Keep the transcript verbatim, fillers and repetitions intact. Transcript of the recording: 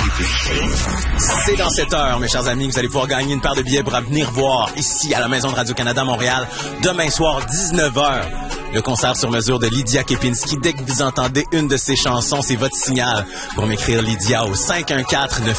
C'est dans cette heure, mes chers amis, que vous allez pouvoir gagner une paire de billets pour venir voir ici à la Maison de Radio-Canada Montréal demain soir, dix-neuf heures. Le concert sur mesure de Lydia Kepinski. Dès que vous entendez une de ses chansons, c'est votre signal pour m'écrire Lydia au cinq un quatre neuf